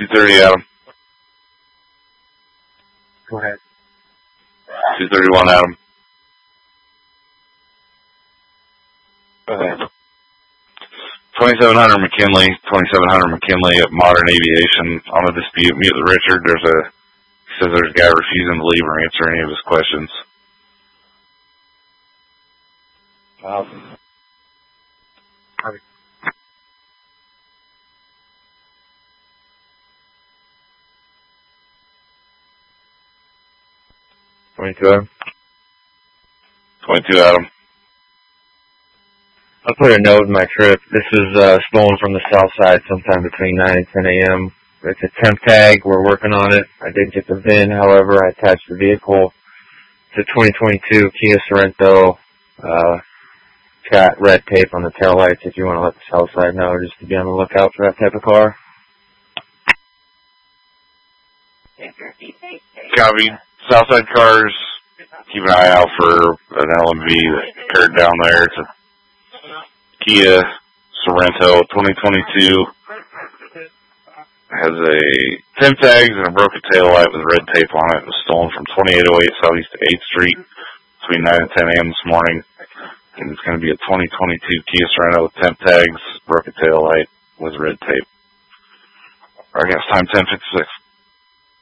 230, Adam. Go ahead. 231, Adam. Go ahead. 2700 McKinley, 2700 McKinley at Modern Aviation on a dispute. Meet with Richard. He says there's a guy refusing to leave or answer any of his questions. Wow. 22, Adam. 22, Adam. I put a note in my trip. This is stolen from the south side sometime between 9 and 10 a.m. It's a temp tag. We're working on it. I did get the VIN. However, I attached the vehicle to 2022 Kia Sorento. It's got red tape on the taillights if you want to let the south side know, just to be on the lookout for that type of car. Copy. Southside cars, keep an eye out for an LMV that occurred down there. It's a Kia Sorento 2022. Has a temp tags and a broken taillight with red tape on it. It was stolen from 2808 Southeast 8th Street between 9 and 10 a.m. this morning. And it's going to be a 2022 Kia Sorento with temp tags, broken taillight with red tape. Our guess time 10:56.